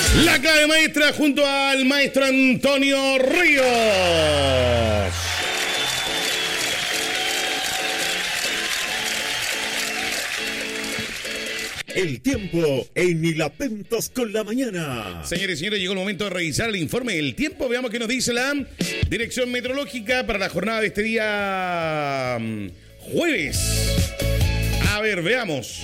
La clave maestra junto al maestro Antonio Ríos. El tiempo en Ilapentos con la mañana. Señores y señores, llegó el momento de revisar el informe del tiempo. Veamos qué nos dice la Dirección Meteorológica para la jornada de este día jueves. A ver, veamos.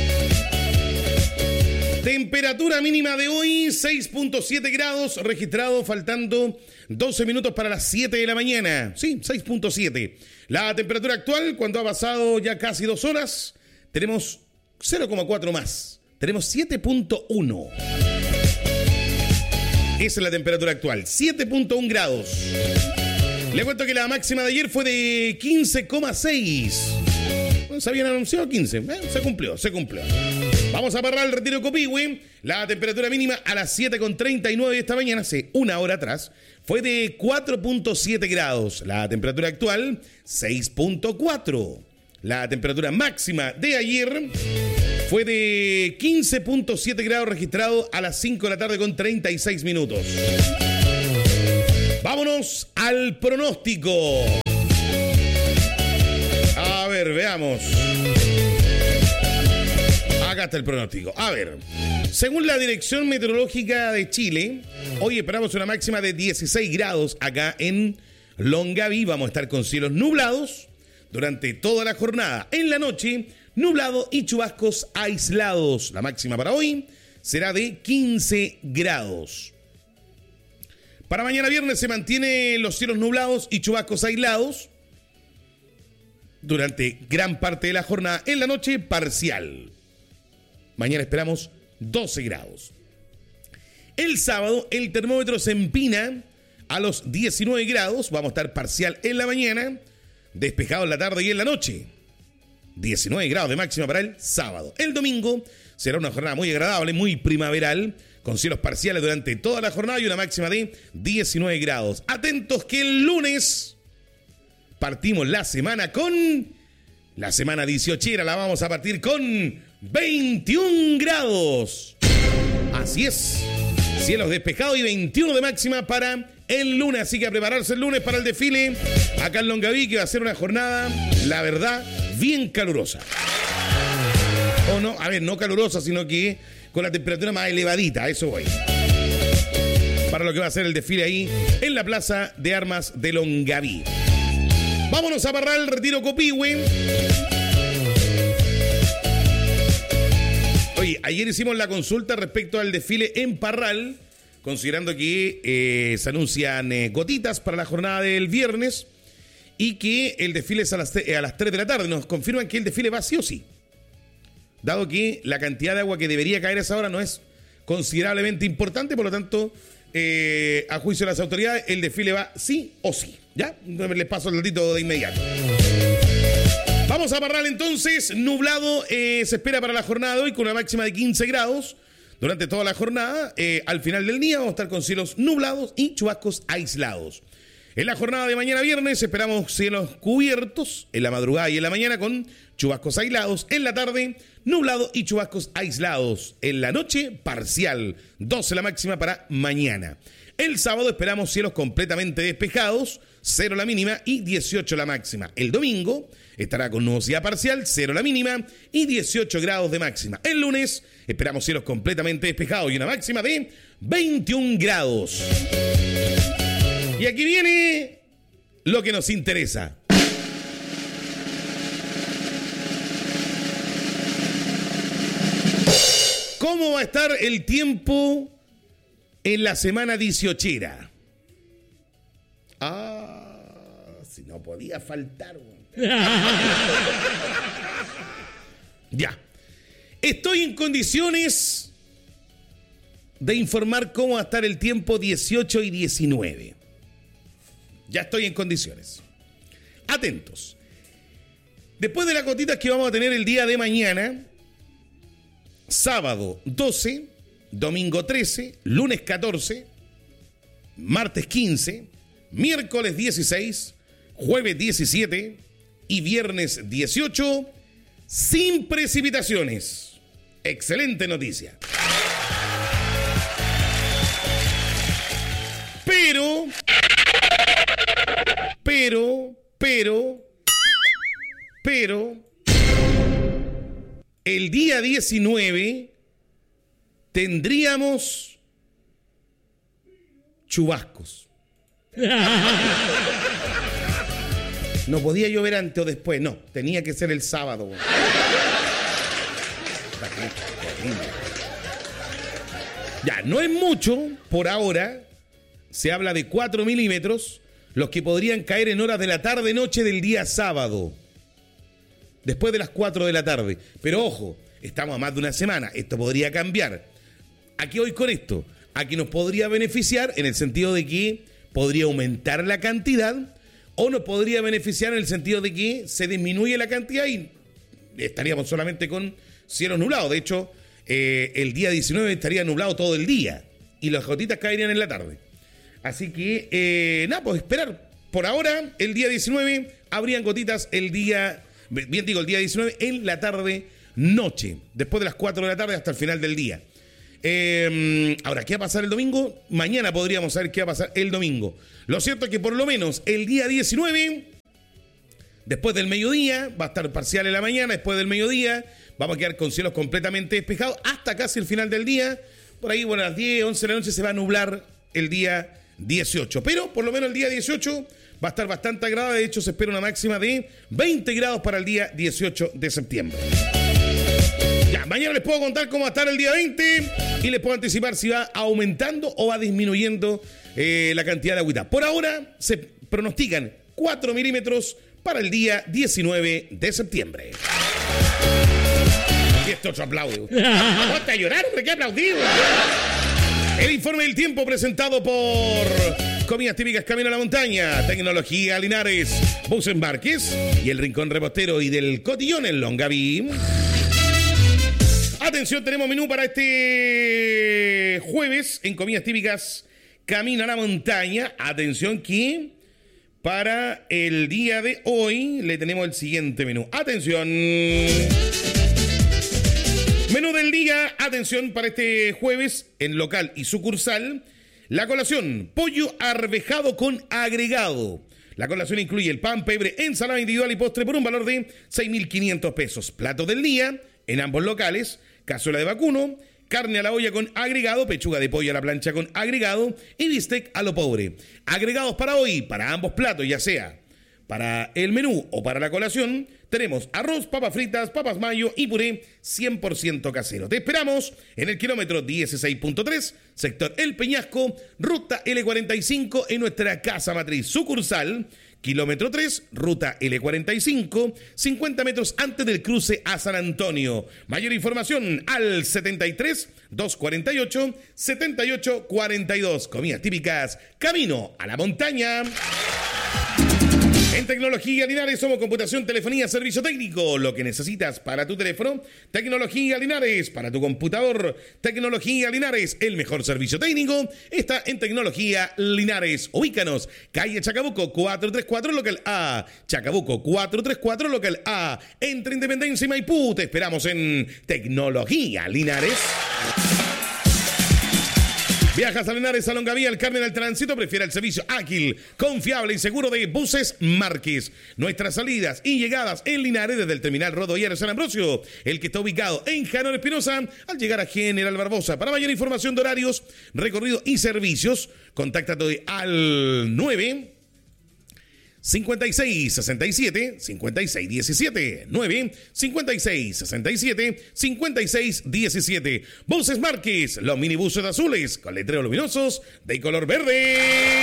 Temperatura mínima de hoy, 6.7 grados, registrado faltando 12 minutos para las 7 de la mañana. Sí, 6.7. La temperatura actual, cuando ha pasado ya casi 2 horas, tenemos 0,4 más. Tenemos 7.1. Esa es la temperatura actual, 7.1 grados. Le cuento que la máxima de ayer fue de 15,6. Se habían anunciado 15. Se cumplió. Vamos a Parral, Retiro Copihue. La temperatura mínima a las 7.39 de esta mañana, hace una hora atrás, fue de 4.7 grados. La temperatura actual, 6.4. La temperatura máxima de ayer fue de 15.7 grados, registrado a las 5 de la tarde con 36 minutos. Vámonos al pronóstico. A ver, veamos. Acá está el pronóstico. A ver, según la Dirección Meteorológica de Chile, hoy esperamos una máxima de 16 grados acá en Longaví. Vamos a estar con cielos nublados durante toda la jornada. En la noche, nublado y chubascos aislados. La máxima para hoy será de 15 grados. Para mañana viernes se mantienen los cielos nublados y chubascos aislados durante gran parte de la jornada. En la noche, parcial. Mañana esperamos 12 grados. El sábado, el termómetro se empina a los 19 grados. Vamos a estar parcial en la mañana, despejado en la tarde y en la noche. 19 grados de máxima para el sábado. El domingo será una jornada muy agradable, muy primaveral, con cielos parciales durante toda la jornada y una máxima de 19 grados. Atentos que el lunes partimos la semana con... La semana 18era la vamos a partir con 21 grados. Así es. Cielos despejados y 21 de máxima para el lunes. Así que a prepararse el lunes para el desfile acá en Longaví, que va a ser una jornada, la verdad, bien calurosa. O no, a ver, no calurosa, sino que con la temperatura más elevadita, a eso voy. Para lo que va a ser el desfile ahí en la Plaza de Armas de Longaví. Vámonos a Parral, Retiro Copihue. Oye, ayer hicimos la consulta respecto al desfile en Parral, considerando que se anuncian gotitas para la jornada del viernes y que el desfile es a las 3 de la tarde. Nos confirman que el desfile va sí o sí, dado que la cantidad de agua que debería caer a esa hora no es considerablemente importante, por lo tanto, a juicio de las autoridades, el desfile va sí o sí. ¿Ya? Les paso el datito de inmediato. Vamos a Parral entonces, nublado se espera para la jornada de hoy con una máxima de 15 grados. Durante toda la jornada, al final del día vamos a estar con cielos nublados y chubascos aislados. En la jornada de mañana viernes esperamos cielos cubiertos en la madrugada y en la mañana con chubascos aislados. En la tarde, nublado y chubascos aislados. En la noche, parcial, 12 la máxima para mañana. El sábado esperamos cielos completamente despejados, 0 la mínima y 18 la máxima. El domingo estará con nubosidad parcial, 0 la mínima y 18 grados de máxima. El lunes esperamos cielos completamente despejados y una máxima de 21 grados. Y aquí viene lo que nos interesa. ¿Cómo va a estar el tiempo en la semana 18era? Si no podía faltar. Ya. Estoy en condiciones de informar cómo va a estar el tiempo 18 y 19. Ya estoy en condiciones. Atentos. Después de las gotitas que vamos a tener el día de mañana, sábado 12, domingo 13, lunes 14, martes 15, miércoles 16, jueves 17 y viernes 18, sin precipitaciones. Excelente noticia. el día 19 tendríamos chubascos. No podía llover antes o después, no, tenía que ser el sábado. Ya, no es mucho, por ahora, se habla de 4 milímetros, los que podrían caer en horas de la tarde-noche del día sábado, después de las 4 de la tarde. Pero ojo, estamos a más de una semana, esto podría cambiar. ¿A qué voy con esto? A que nos podría beneficiar en el sentido de que podría aumentar la cantidad, o nos podría beneficiar en el sentido de que se disminuye la cantidad y estaríamos solamente con cielos nublados. De hecho, el día 19 estaría nublado todo el día y las gotitas caerían en la tarde. Así que, pues esperar. Por ahora, el día 19 habrían gotitas el día 19 en la tarde-noche, después de las 4 de la tarde hasta el final del día. Ahora, ¿qué va a pasar el domingo? Mañana podríamos saber qué va a pasar el domingo. Lo cierto es que por lo menos el día 19, después del mediodía, va a estar parcial en la mañana, después del mediodía, vamos a quedar con cielos completamente despejados hasta casi el final del día. Por ahí, bueno, a las 10, 11 de la noche se va a nublar el día 18. Pero por lo menos el día 18 va a estar bastante agradable. De hecho, se espera una máxima de 20 grados para el día 18 de septiembre. Ya, mañana les puedo contar cómo va a estar el día 20 y les puedo anticipar si va aumentando o va disminuyendo la cantidad de agüita. Por ahora se pronostican 4 milímetros para el día 19 de septiembre. Y esto otro aplauso. ¿Ponte a llorar, hombre? ¿Qué aplaudido? El informe del tiempo presentado por Comidas Típicas Camino a la Montaña, Tecnología Linares, Buses Márquez y el Rincón Repostero y del Cotillón en Longaví. Atención, tenemos menú para este jueves en Comidas Típicas Camino a la Montaña. Atención que para el día de hoy le tenemos el siguiente menú. Atención. Menú del día, atención para este jueves en local y sucursal. La colación, pollo arvejado con agregado. La colación incluye el pan, pebre, ensalada individual y postre por un valor de 6.500 pesos. Platos del día en ambos locales. Cazuela de vacuno, carne a la olla con agregado, pechuga de pollo a la plancha con agregado y bistec a lo pobre. Agregados para hoy, para ambos platos, ya sea para el menú o para la colación, tenemos arroz, papas fritas, papas mayo y puré 100% casero. Te esperamos en el kilómetro 16.3, sector El Peñasco, ruta L45 en nuestra casa matriz sucursal. Kilómetro 3, ruta L45, 50 metros antes del cruce a San Antonio. Mayor información al 73-248-7842. Comidas típicas, camino a la montaña. En Tecnología Linares somos computación, telefonía, servicio técnico. Lo que necesitas para tu teléfono, Tecnología Linares. Para tu computador, Tecnología Linares. El mejor servicio técnico está en Tecnología Linares. Ubícanos, calle Chacabuco 434, local A. Chacabuco 434, local A. Entre Independencia y Maipú. Te esperamos en Tecnología Linares. Viajas a Linares, a Longaví, al Carmen, al Tránsito, prefiere el servicio ágil, confiable y seguro de Buses Márquez. Nuestras salidas y llegadas en Linares desde el terminal Rodoviario San Ambrosio, el que está ubicado en Janor Espinosa, al llegar a General Barbosa. Para mayor información de horarios, recorrido y servicios, contáctate al 9 56 67 56 17 9 56 67 56 17. Buses Márquez, los minibuses azules con letreros luminosos de color verde.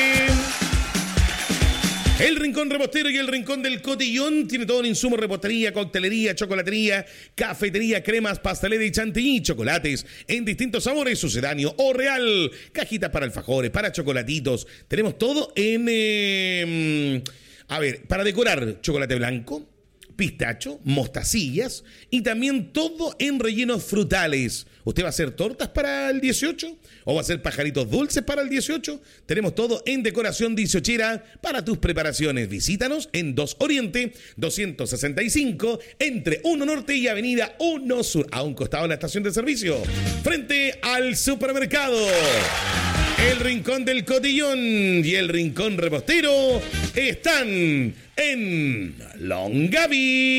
El Rincón Repostero y el Rincón del Cotillón tiene todo en insumo: repostería, coctelería, chocolatería, cafetería, cremas, pastelera y chantilly, chocolates en distintos sabores, sucedáneo o real, cajitas para alfajores, para chocolatitos. Tenemos todo en... para decorar, chocolate blanco, pistacho, mostacillas y también todo en rellenos frutales. ¿Usted va a hacer tortas para el 18? ¿O va a hacer pajaritos dulces para el 18? Tenemos todo en decoración 18era para tus preparaciones. Visítanos en 2 Oriente 265 entre 1 Norte y Avenida 1 Sur, a un costado de la estación de servicio, frente al supermercado. El Rincón del Cotillón y el Rincón Repostero están en Longaví.